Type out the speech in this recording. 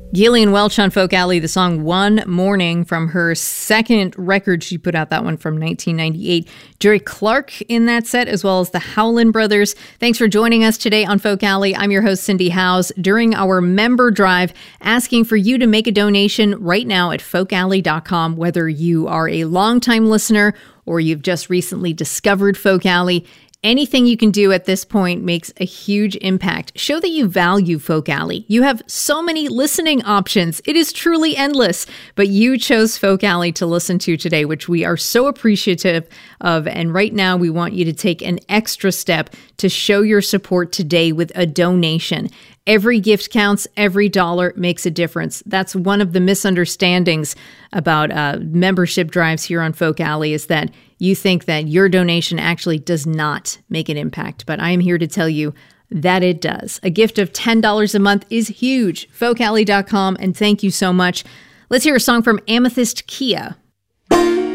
Gillian Welch on Folk Alley, the song One Morning from her second record. She put out that one from 1998. Jerry Clark in that set, as well as the Howlin' Brothers. Thanks for joining us today on Folk Alley. I'm your host, Cindy Howes. During our member drive, asking for you to make a donation right now at folkalley.com, whether you are a longtime listener or you've just recently discovered Folk Alley. Anything you can do at this point makes a huge impact. Show that you value Folk Alley. You have so many listening options. It is truly endless, but you chose Folk Alley to listen to today, which we are so appreciative of. And right now, we want you to take an extra step to show your support today with a donation. Every gift counts. Every dollar makes a difference. That's one of the misunderstandings about membership drives here on Folk Alley, is that you think that your donation actually does not make an impact. But I'm here to tell you that it does. A gift of $10 a month is huge. Folkalley.com, and thank you so much. Let's hear a song from Amethyst Kia.